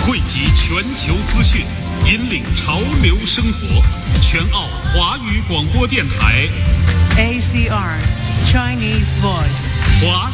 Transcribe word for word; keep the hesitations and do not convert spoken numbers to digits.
汇集全球资讯，引领潮流生活。全澳华语广播电台 A C R Chinese Voice 华